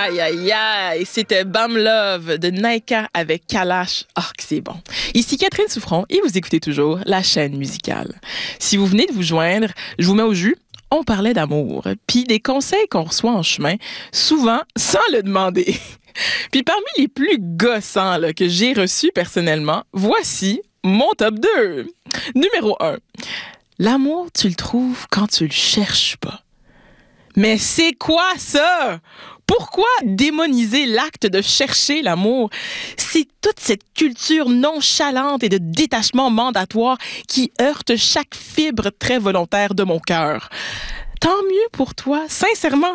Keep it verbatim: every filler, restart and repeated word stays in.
Aïe, aïe, aïe, c'était Bam Love de Naika avec Kalash. Ah, que c'est bon. Ici Catherine Souffron et vous écoutez toujours la chaîne musicale. Si vous venez de vous joindre, je vous mets au jus. On parlait d'amour, puis des conseils qu'on reçoit en chemin, souvent sans le demander. Puis parmi les plus gossants là, que j'ai reçus personnellement, voici mon top deux. Numéro un. L'amour, tu le trouves quand tu le cherches pas. Mais c'est quoi ça? Pourquoi démoniser l'acte de chercher l'amour? C'est toute cette culture nonchalante et de détachement mandatoire qui heurte chaque fibre très volontaire de mon cœur. Tant mieux pour toi, sincèrement.